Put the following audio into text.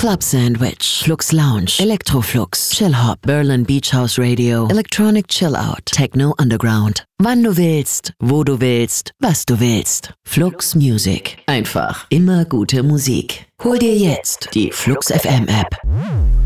Club Sandwich, Flux Lounge, Electroflux, Chill Hop, Berlin Beach House Radio, Electronic Chill Out, Techno Underground. Wann du willst, wo du willst, was du willst. Flux Music. Einfach immer gute Musik. Hol dir jetzt die Flux FM App.